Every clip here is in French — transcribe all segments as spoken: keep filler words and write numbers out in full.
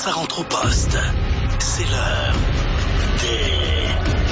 ça rentre au poste. C'est l'heure des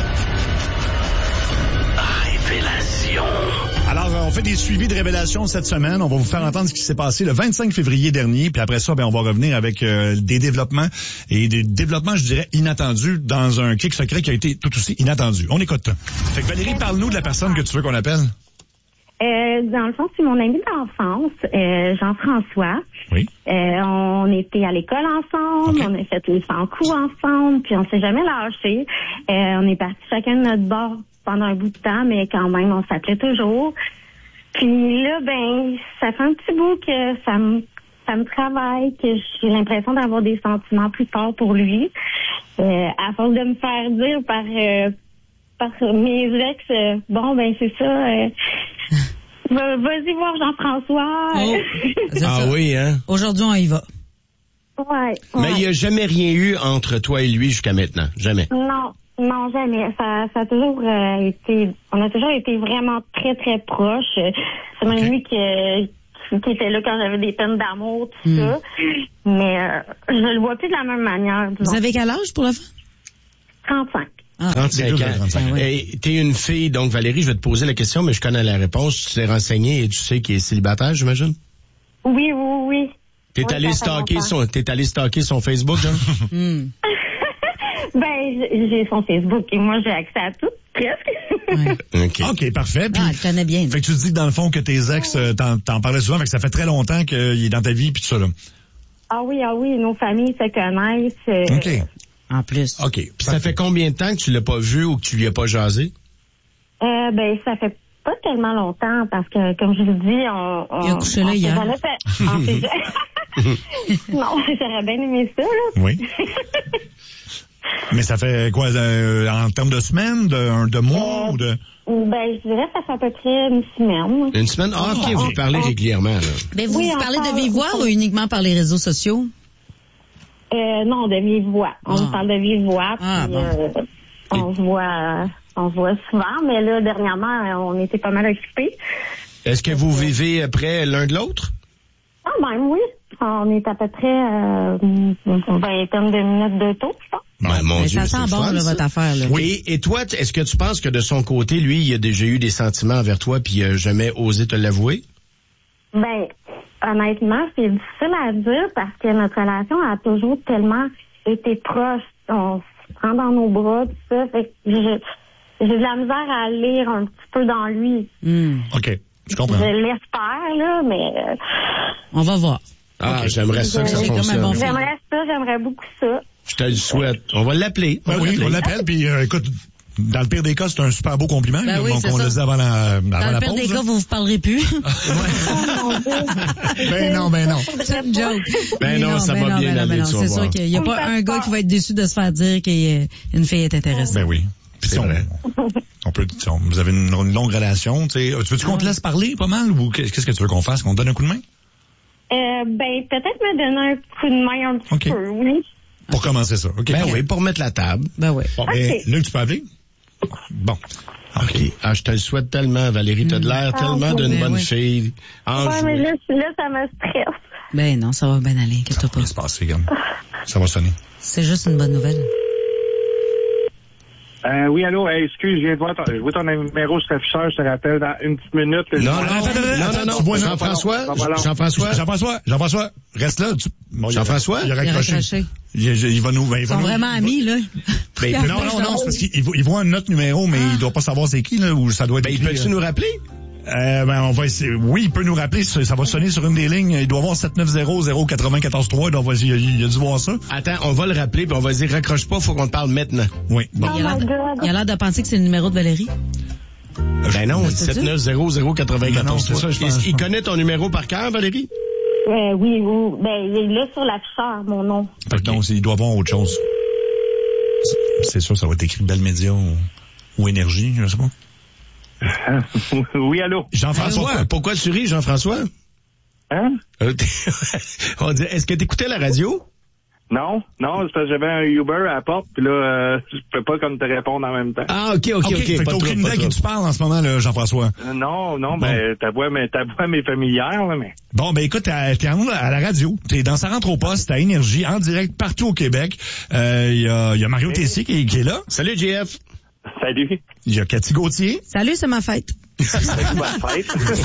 révélations. Alors, on fait des suivis de révélations cette semaine. On va vous faire entendre ce qui s'est passé le vingt-cinq février dernier. Puis après ça, ben, on va revenir avec euh, des développements et des développements, je dirais, inattendus dans un clic secret qui a été tout aussi inattendu. On écoute. Fait que Valérie, parle-nous de la personne que tu veux qu'on appelle. Euh, dans le fond, c'est mon ami d'enfance, euh, Jean-François. Oui. Euh, on était à l'école ensemble, Okay. on a fait les cent coups ensemble, puis on s'est jamais lâchés. Euh, on est partis chacun de notre bord pendant un bout de temps, mais quand même, on s'appelait toujours. Puis là, ben, ça fait un petit bout que ça me ça me travaille, que j'ai l'impression d'avoir des sentiments plus forts pour lui. Euh, à force de me faire dire par euh, par mes ex, euh, bon, ben c'est ça... Euh, Va, vas-y voir Jean-François. Oh. Ah ça. oui, hein? Aujourd'hui, on y va. Ouais, Mais ouais. il n'y a jamais rien eu entre toi et lui jusqu'à maintenant. Jamais. Non, non, jamais. Ça, ça a toujours euh, été... On a toujours été vraiment très, très proches. C'est même Okay. lui qui, qui était là quand j'avais des peines d'amour, tout Mm. ça. Mais euh, je le vois plus de la même manière. Vous avez quel âge pour le faire? trente-cinq. Ah. trente-cinq ans. trente-cinq. Ah ouais. Et t'es une fille, donc Valérie, je vais te poser la question, mais je connais la réponse. Tu t'es renseignée et tu sais qu'il est célibataire, j'imagine? Oui, oui, oui. T'es Oui, allé ça fait stalker longtemps. son, t'es allé stalker son Facebook, John? Hmm. Ben, j'ai son Facebook et moi, j'ai accès à tout, presque. Ouais. OK. OK, parfait. Puis, Ah, je connais bien. fait que tu te dis que dans le fond, que tes ex, euh, t'en, t'en parlais souvent, fait que ça fait très longtemps qu'il est dans ta vie, puis tout ça, là. Ah oui, ah oui, nos familles se connaissent. euh, OK. En plus. OK. Puis ça fait combien de temps que tu l'as pas vu ou que tu lui as pas jasé? Euh, ben, ça fait pas tellement longtemps parce que, comme je vous dis, on... on Il a couché là on s'est hier. jamais fait- on s'est ja- non, j'aurais bien aimé ça, là. Oui. Mais ça fait quoi, euh, en termes de semaines, de, de mois Euh, ou de... Ben, je dirais que ça fait à peu près une semaine. Une semaine? Ah, OK, Ah, vous parlez ah. régulièrement, là. Mais vous, Oui, vous on parlez parle- de vive voix ou uniquement par les réseaux sociaux? Euh, non, de vive voix. On Ah. parle de vive voix. Ah, puis, bon. euh, on se voit, euh, on se voit souvent, mais là, dernièrement, on était pas mal occupés. Est-ce que vous vivez près l'un de l'autre? Ah, même, oui. On est à peu près euh, une vingtaine de minutes de taux, je pense. Ouais, mon Mais Dieu, ça c'est sent le bon, fun, là, ça. votre affaire, là. Oui. Et, et toi, t- est-ce que tu penses que de son côté, lui, il a déjà eu des sentiments envers toi puis il a jamais osé te l'avouer? Ben, honnêtement, c'est difficile à dire parce que notre relation a toujours tellement été proche. On se prend dans nos bras, tout ça. Fait que je- j'ai de la misère à lire un petit peu dans lui. Hmm. OK, je comprends. Je l'espère, là, mais euh, On va voir. Ah, j'aimerais ça que ça C'est comme un fonctionne. bon film. j'aimerais ça, j'aimerais beaucoup ça. Je te le souhaite. On va l'appeler. Ben oui, on l'appelle, puis euh, écoute, dans le pire des cas, c'est un super beau compliment. Ben là, oui, donc, c'est on ça. le dit avant la, avant Dans la le pire pause. des là. cas, vous vous parlerez plus. Oh mon Dieu. Ben non, ben non. C'est une joke. Ben Mais non, ça ben va non, bien ben non, aller, ben non. tu vas C'est voir. sûr qu'il n'y a On pas me fait un gars peur. qui va être déçu de se faire dire qu'une fille est intéressante. Ben oui. Puis C'est si on, vrai. on peut, si on- vous avez une, une longue relation, tu sais. Tu veux-tu qu'on te laisse parler pas mal ou qu'est-ce que tu veux qu'on fasse? Qu'on te donne un coup de main? Euh, ben, peut-être me donner un coup de main un petit OK. peu, oui. Pour commencer ça. OK. Ben oui, pour mettre la table. Ben oui. Bon, OK. ben, Luc, tu peux appeler? Bon. OK. Ah, je te le souhaite tellement, Valérie. T'as de l'air Ah, tellement oui. d'une Ben bonne oui. fille. Ouais, mais Enjouée. là, là, ça me stresse. Ben non, ça va bien aller, Ça inquiète-toi va pas. bien se passer, regarde. Ça va sonner. C'est juste une bonne nouvelle. Euh, oui, allô, hey, excuse, je viens de voir ton, je vois ton numéro sur l'afficheur, je te rappelle dans une petite minute. Non, non, Attends, attends, non, attends, non, tu vois, non. non, Jean-François, non, non, non. Jean-François, Jean-François, Jean-François, reste là. Tu... Bon, il a- Jean-François? Il a Il a raccroché. raccroché. Il, il- il va nous... ben, il Ils va sont nous- vraiment il va- amis, là. Ben, Non, non, non, c'est parce qu'il il voit- il voit un autre numéro, mais il doit pas savoir c'est qui, là, ou ça doit être... ben, il écrit, peut-tu euh, nous rappeler? Euh, ben, on va essayer. Oui, il peut nous rappeler. Ça, ça va sonner sur une des lignes. Il doit avoir sept neuf zéro zéro neuf quatre trois. Donc, il, a- il a dû voir ça. Attends, on va le rappeler, puis on va dire, raccroche pas, faut qu'on te parle maintenant. Oui. Bon. Ben, il a Oh l'air my de- God. il a l'air de penser que c'est le numéro de Valérie. Ben non, Ben, c'est sept neuf zéro zéro neuf Non, non, quatre c'est ça, je pense. Il, il connaît ton numéro par cœur, Valérie? Euh, oui, oui. Ben, il est là sur l'afficheur, mon nom. Fait que donc, il doit avoir autre chose. C'est- C'est sûr, ça va être écrit Belle Média ou, ou Énergie, je sais pas. Oui, allô? Jean-François. Pourquoi, pourquoi tu ris, Jean-François? Hein? Euh, On dit, est-ce que t'écoutais la radio? Non, non, c'est parce que j'avais un Uber à la porte, puis là, euh, je peux pas comme te répondre en même temps. Ah, OK, OK, OK. Fait que pas t'as trop, aucune pas idée à qui trop. tu parles en ce moment, là, Jean-François. Euh, non, non, Bon. ben, ta voix, mais ta voix m'est familière, là, mais. Bon, ben écoute, t'es t'es en- à la radio, t'es dans Sa rentre au poste, à Énergie, en direct partout au Québec. Il euh, y, a, y a Mario Tessier qui, qui est là. Salut, J F. Salut. Il y a Cathy Gauthier. Salut, c'est ma fête. C'est ma fête.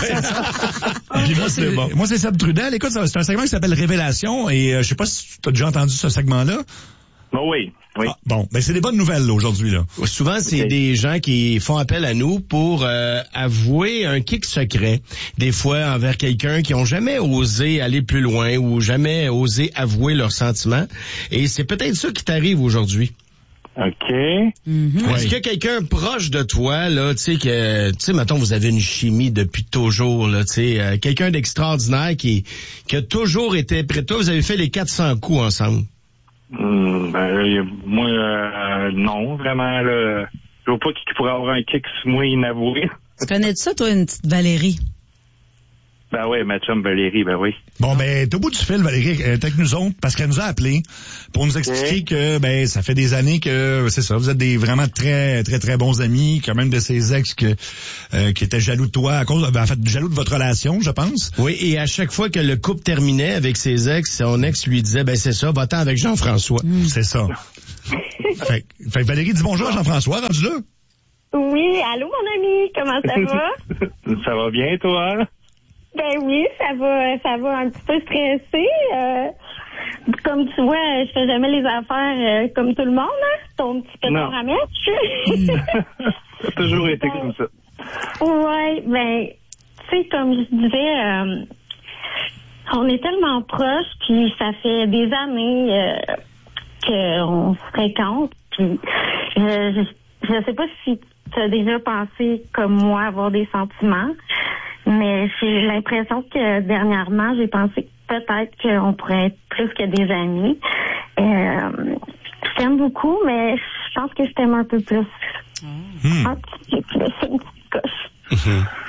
Puis moi, c'est bon. moi, c'est Seb Trudel. Écoute, c'est c'est un segment qui s'appelle Révélation et euh, je sais pas si tu as déjà entendu ce segment-là. Bon, oui, oui. Ah, bon, ben c'est des bonnes nouvelles là, aujourd'hui là. Souvent, c'est Ok. des gens qui font appel à nous pour euh, avouer un kick secret, des fois envers quelqu'un qui ont jamais osé aller plus loin ou jamais osé avouer leurs sentiments. Et c'est peut-être ça qui t'arrive aujourd'hui. OK. Mm-hmm. Est-ce que quelqu'un proche de toi, là, tu sais, que, tu sais, mettons, vous avez une chimie depuis toujours, là, tu sais, euh, quelqu'un d'extraordinaire qui, qui a toujours été près de toi, vous avez fait les quatre cents coups ensemble. Hum, ben, là, y a- moi, euh, non, vraiment, là. Je vois pas qui pourrait avoir un kick sur moi inavoué. Tu connais ça, toi, une petite Valérie? Ben oui, ma chum Valérie, ben oui. Bon, ben, t'es au bout du fil, Valérie, elle est avec nous autres, parce qu'elle nous a appelés pour nous expliquer Ok. que, ben, ça fait des années que, c'est ça, vous êtes des vraiment très, très, très bons amis, quand même de ces ex que, euh, qui étaient jaloux de toi à cause, ben, en fait, jaloux de votre relation, je pense. Oui, et à chaque fois que le couple terminait avec ses ex, son ex lui disait, ben c'est ça, va-t'en avec Jean-François. C'est ça. fait, fait que Valérie dit bonjour à Jean-François, rendu là. Oui, allô, mon ami, comment ça va? Ça va bien, toi? Ben oui, ça va, ça va un petit peu stressé. Euh, comme tu vois, je fais jamais les affaires euh, comme tout le monde, hein? Ton petit pétard Non. à mettre. Ça a toujours été comme ça. Ouais, ben, tu sais, comme je disais, euh, on est tellement proches, puis ça fait des années euh, qu'on se fréquente, puis je, je, je sais pas si tu as déjà pensé comme moi avoir des sentiments, mais j'ai l'impression que dernièrement, j'ai pensé que peut-être qu'on pourrait être plus que des amis. Euh, je t'aime beaucoup, mais je pense que je t'aime un peu plus. Hmm. Un petit peu plus, une petite coche.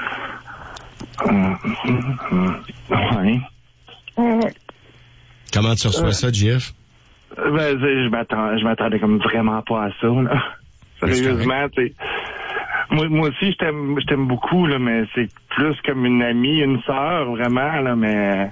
Ouais. Euh, Comment tu reçois ça, J F? Ben, c'est- je m'attends, je m'attendais comme vraiment pas à ça, là. Sérieusement, tu sais. Moi, moi aussi, je t'aime, je t'aime beaucoup, là, mais c'est plus comme une amie, une sœur, vraiment, là, mais,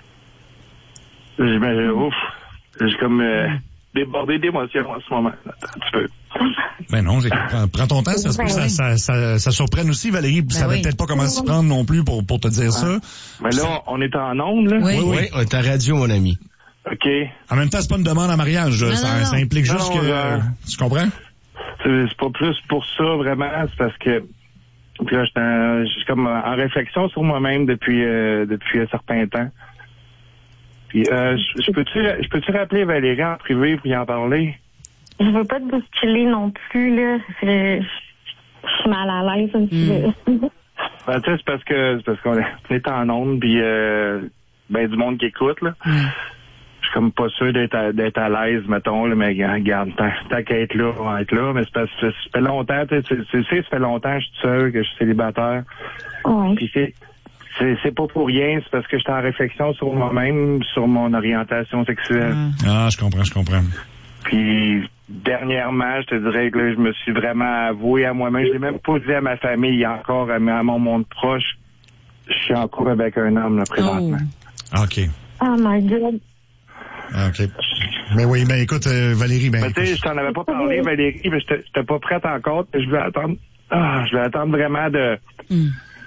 je, ben, ouf, j'ai comme, euh, débordé d'émotions en ce moment, là, un petit peu. Ben non, j'ai- prends, prends ton temps, ça se peut que ça, ça, ça, ça surprenne aussi, Valérie, puis Ben ça savait oui. peut-être pas comment s'y prendre non plus pour, pour te dire ça. Mais là, on est en onde, là. Oui. Oui, on est à radio, mon ami. OK. En même temps, c'est pas une demande en mariage, là. Non, ça, non, non. ça implique Non, juste que, euh, tu comprends? C'est c'est pas plus pour ça, vraiment, c'est parce que, puis là, j'étais en- je suis comme en réflexion sur moi-même depuis, euh, depuis un certain temps. Puis, euh, je je peux-tu, je peux-tu rappeler Valérie en privé pour y en parler? je veux pas te bousculer non plus, là. Je, je suis mal à l'aise un petit peu. Ben, tu sais, c'est parce que, c'est parce qu'on est, on est en onde, puis euh, ben, du monde qui écoute, là. Je suis comme pas sûr d'être à, d'être à l'aise, mettons, là, mais regarde, tant, tant qu'à être là, on va être là, mais c'est parce que ça fait longtemps, tu sais, tu tu sais, ça fait longtemps que je suis seul, que je suis célibataire. Ouais. Puis c'est, c'est, c'est pas pour rien, c'est parce que j'étais en réflexion sur moi-même, sur mon orientation sexuelle. Ah, je comprends, je comprends. Puis dernièrement, je te dirais que là, je me suis vraiment avoué à moi-même. Je l'ai même pas dit à ma famille encore, à, à mon monde proche. Je suis en couple avec un homme, là, présentement. Ah, OK. Oh my God. Ah, OK. Mais oui, ben écoute, euh, Valérie, ben... Mais tu sais, je t'en avais pas parlé, Valérie, mais j'étais j'étais pas prête encore. Je vais attendre. Ah, je vais attendre vraiment de, Mm.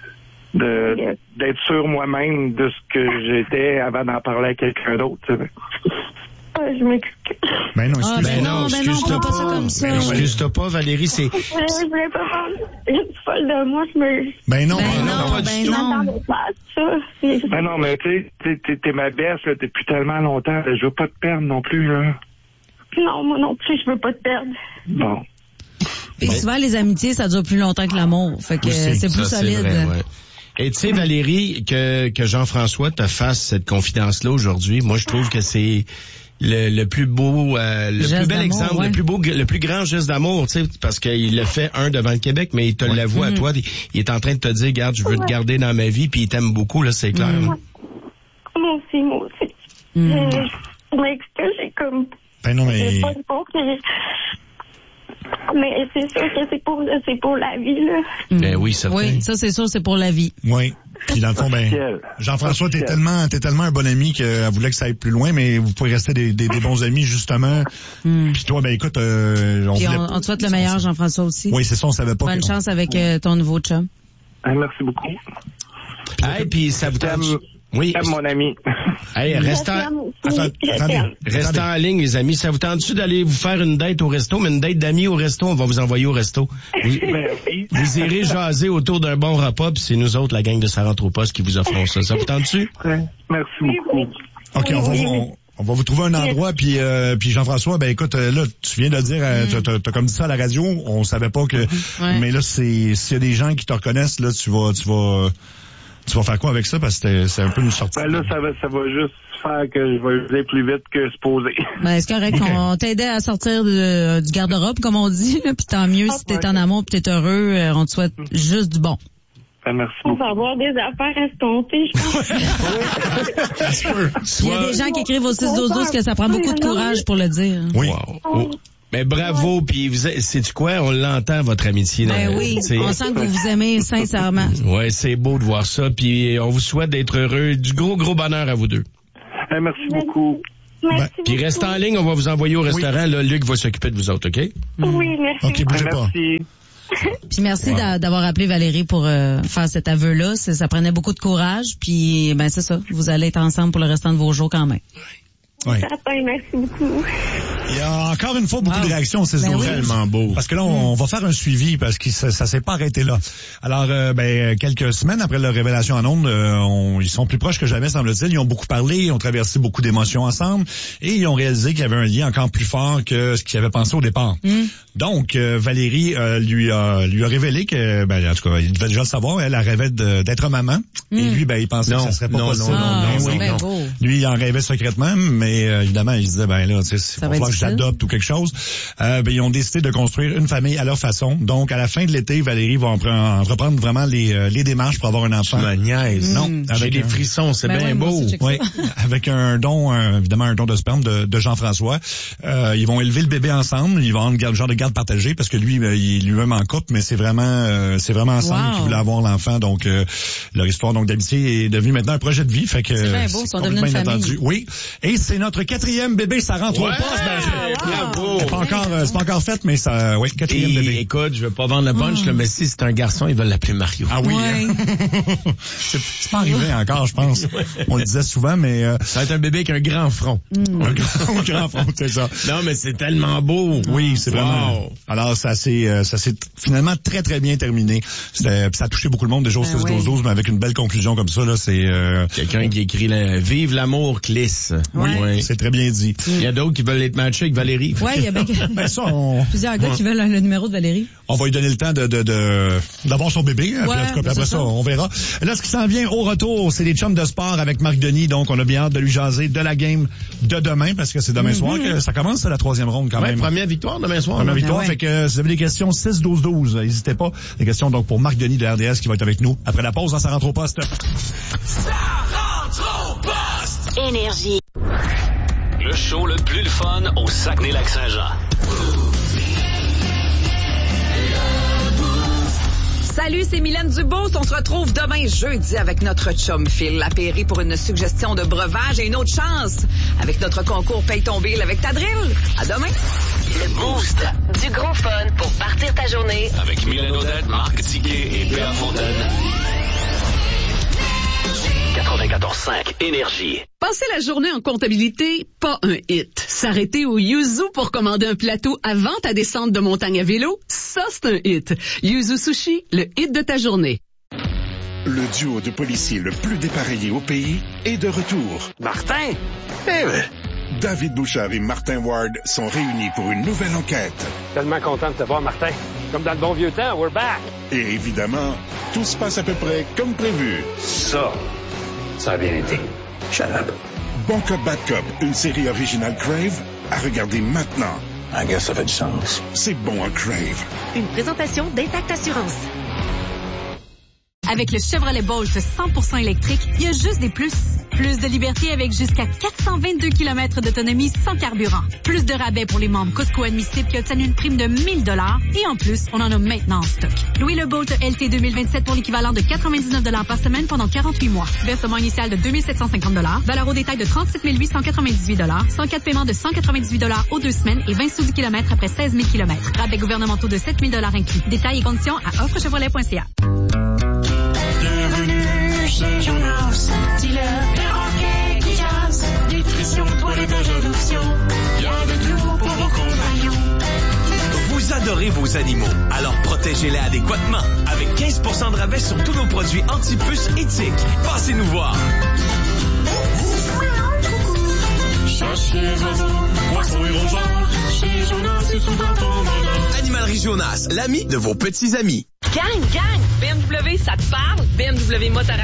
de d'être sûr moi-même de ce que j'étais avant d'en parler à quelqu'un d'autre. Tu sais. Ah, je m'excuse. Ben non, Ah, excuse ben non, ben non, excuse-toi prends pas ça comme ça. Ben, excuse-toi pas, Valérie, c'est... Je voulais pas parler. Je suis folle de moi. Je me... Ben non, Ben ben non, pas du ben Je non. m'attendais pas à ça. C'est- Ben non, mais tu sais, t'es- t'es- t'es ma baisse là, depuis tellement longtemps. là, Je veux pas te perdre non plus, là. Non, moi non plus, je veux pas te perdre. Bon. Puis souvent, les amitiés, ça dure plus longtemps que l'amour. Fait que Aussi, c'est plus Ça, c'est solide. vrai, ouais. Et tu sais, Valérie, que, que Jean-François te fasse cette confidence-là aujourd'hui, moi, je trouve que c'est le, le plus beau, euh, le Geste plus bel d'amour, exemple, ouais. le plus beau, le plus grand geste d'amour, tu sais, parce qu'il le fait un devant le Québec, mais il te l'avoue à Mm. toi. Il est en train de te dire, regarde, je veux te garder dans ma vie, puis il t'aime beaucoup, là, c'est clair. Mm. Moi aussi, moi aussi. Mm. Je, je m'excuse, j'ai comme... Ben non, mais... C'est pas bon que... Mais c'est sûr que c'est pour, c'est pour la vie, là. Ben oui, certain. Oui, ça, c'est sûr, c'est pour la vie. Oui. Puis dans le fond, ben, Jean-François, t'es tellement, t'es tellement un bon ami qu'elle voulait que ça aille plus loin, mais vous pouvez rester des, des, des bons amis, justement. Mm. Puis toi, ben écoute, euh, on Puis voulait... on, on te souhaite le meilleur, Jean-François, aussi. Oui, c'est ça, on savait pas. Bonne que... chance avec euh, ton nouveau chum. Merci beaucoup. Hey, puis ça vous tente... T'aimes, Oui. t'aimes mon ami. Hey, reste en... Attends, attendez. Restez en ligne, les amis. Ça vous tente-tu d'aller vous faire une date au resto? Mais une date d'amis au resto, on va vous envoyer au resto. Vous, Ben oui. vous irez jaser autour d'un bon repas, puis c'est nous autres, la gang de Ça rentre au poste, qui vous offrons ça. Ça vous tente-tu? Merci beaucoup. OK, on va, on, on va vous trouver un endroit, puis euh, puis Jean-François, ben écoute, euh, là, tu viens de le dire, euh, Mm. t'as, t'as comme dit ça à la radio, on savait pas que... Ouais. Mais là, c'est s'il y a des gens qui te reconnaissent, là, tu vas... tu vas Tu vas faire quoi avec ça? Parce que c'était- c'est un peu une sortie. Ben là, ça va, ça va juste faire que je vais aller plus vite que supposé. Ben, c'est correct. Okay. On t'aidait à sortir de- du garde-robe, comme on dit, là, puis tant mieux si t'es en amour puis t'es heureux. euh, On te souhaite juste du bon. Ben, merci On beaucoup. va avoir des affaires à se compter, je pense. Il y a des gens qui écrivent au six douze douze que ça prend beaucoup de courage pour le dire. Oui. Wow. Oh. Ben bravo, puis vous êtes- sais-tu quoi? On l'entend, votre amitié. Ben là. oui, C'est- on sent que vous vous aimez sincèrement. Ouais, c'est beau de voir ça, puis on vous souhaite d'être heureux. Du gros, gros bonheur à vous deux. Ben, merci beaucoup. Merci Puis beaucoup. restez en ligne, on va vous envoyer au restaurant. Là, Luc va s'occuper de vous autres, OK? Oui, merci. OK, bougez Ben, pas. merci. Puis merci d'a- d'avoir appelé Valérie pour euh, faire cet aveu-là. C'est- Ça prenait beaucoup de courage. Puis ben c'est ça, vous allez être ensemble pour le restant de vos jours quand même. Ouais. Certain, merci beaucoup. Il y a encore une fois beaucoup Wow. de réactions, c'est Ben oui. Tellement beau. Parce que là, on, on va faire un suivi parce que ça, ça s'est pas arrêté là. Alors, euh, ben, quelques semaines après leur révélation en ondes, euh, on- ils sont plus proches que jamais, semble-t-il. Ils ont beaucoup parlé, ils ont traversé beaucoup d'émotions ensemble et ils ont réalisé qu'il y avait un lien encore plus fort que ce qu'ils avaient pensé au départ. Mm. Donc, euh, Valérie euh, lui a lui a révélé que, ben, en tout cas, il devait déjà le savoir, elle, elle rêvait de- d'être maman. Et Mm. lui, ben, il pensait Non, que ça serait pas non, possible. non, non, Ah, non, c'est oui, bien non. beau. Lui, il en rêvait secrètement, mais euh, évidemment, il se disait, ben là, tu sais, il va va falloir être que j'adopte ou quelque chose. Euh, ben, ils ont décidé de construire une famille à leur façon. Donc, à la fin de l'été, Valérie va empre- entreprendre vraiment les, euh, les démarches pour avoir un enfant. Tu me niaises. Non, Mm. J'ai avec des un- frissons, c'est Ben bien ouais, moi beau. aussi, check Oui, avec un don, un- évidemment un don de sperme de, de Jean-François. Euh, ils vont élever le bébé ensemble. Ils vont avoir une garde, genre de garde partagée parce que lui, ben, il est lui-même en couple, mais c'est vraiment, euh, c'est vraiment ensemble Wow. qu'ils voulaient avoir l'enfant. Donc, euh, leur histoire donc d'amitié est devenue maintenant un projet de vie. Fait que C'est bien beau, ils sont devenus complètement une famille. inattendu. Oui, et c'est notre quatrième bébé. Ça rentre au Ouais, poste. Ben, bravo. c'est pas encore, euh, c'est pas encore fait, mais ça, oui, quatrième Et, bébé. écoute, je veux pas vendre le punch, là, mais si c'est un garçon, ils veulent l'appeler Mario. Ah oui, Ouais. hein? c'est, c'est pas arrivé encore, je pense. On le disait souvent, mais euh, Ça va être un bébé avec un grand front. un grand, grand front, c'est ça. Non, mais c'est tellement beau. Oui, c'est Wow. vraiment. Alors ça s'est euh, ça s'est finalement très très bien terminé. C'était, puis ça a touché beaucoup de monde déjà au Ben six douze oui. douze, mais avec une belle conclusion comme ça là, c'est euh, Quelqu'un qui écrit là, Vive l'amour, Clis. Ouais. c'est très bien dit. Il y a d'autres qui veulent être matchés avec Valérie. Ouais, il y a bien Ben ça, on, plusieurs gars qui veulent le numéro de Valérie. on va lui donner le temps de de, de d'avoir son bébé. hein, puis Ouais, en tout cas, puis ben après c'est ça, ça. on verra. Là, ce qui s'en vient au retour, c'est les chums de sport avec Marc Denis. Donc, on a bien hâte de lui jaser de la game de demain parce que c'est demain soir que ça commence la troisième ronde quand Ouais, même. première victoire demain soir. Première là. victoire. Ah ouais. Fait que euh, si vous avez des questions, six douze douze, n'hésitez pas. Des questions donc pour Marc Denis de R D S qui va être avec nous après la pause dans Ça rentre au poste. Énergie. Le show le plus le fun au Saguenay-Lac-Saint-Jean. Salut, c'est Mylène Dubos. On se retrouve demain jeudi avec notre chum Phil Lapéry pour une suggestion de breuvage et une autre chance avec notre concours Paye ton bill avec ta drill. À demain. Le Boost. Du gros fun pour partir ta journée. Avec Mylène Odette, Marc Tiquet et Béa Fontaine. quatre-vingt-quatorze cinq Énergie. Passer la journée en comptabilité, pas un hit. S'arrêter au Yuzu pour commander un plateau avant ta descente de montagne à vélo, ça c'est un hit. Yuzu Sushi, le hit de ta journée. Le duo de policiers le plus dépareillé au pays est de retour. Martin? Eh oui. David Bouchard et Martin Ward sont réunis pour une nouvelle enquête. Tellement content de te voir, Martin. Comme dans le bon vieux temps, we're back. Et évidemment, tout se passe à peu près comme prévu. Ça, ça a bien été. Shut up. Bon Cop, Bad Cop, une série originale Crave, à regarder maintenant. I guess ça fait du sens. C'est bon à Crave. Une présentation d'Intact Assurance. Avec le Chevrolet Bolt cent pour cent électrique, il y a juste des plus. Plus de liberté avec jusqu'à quatre cent vingt-deux kilomètres d'autonomie sans carburant. Plus de rabais pour les membres Costco admissibles qui obtiennent une prime de mille dollars. Et en plus, on en a maintenant en stock. Louez le Bolt L T deux mille vingt-sept pour l'équivalent de quatre-vingt-dix-neuf dollars par semaine pendant quarante-huit mois. Versement initial de deux mille sept cent cinquante dollars. Valeur au détail de trente-sept mille huit cent quatre-vingt-dix-huit dollars. cent quatre paiements de cent quatre-vingt-dix-huit dollars aux deux semaines et vingt sous du kilomètre après seize mille kilomètres. Rabais gouvernementaux de sept mille dollars inclus. Détails et conditions à offre chevrolet point c a. Bienvenue chez Jonas, dealer perroquet qui jazz. Nutrition, toilettage, adoption, y a de tout pour vos compagnons. Vous adorez vos animaux, alors protégez-les adéquatement avec quinze pour cent de rabais sur tous nos produits anti-puces éthiques. Passez-nous voir. Chasse les oiseaux, poissons et rongeurs, chez Jonas, c'est tout dans ton bonheur. Animalerie Jonas, l'ami de vos petits amis. Gang, gang, B M W, ça te parle? B M W Motorrad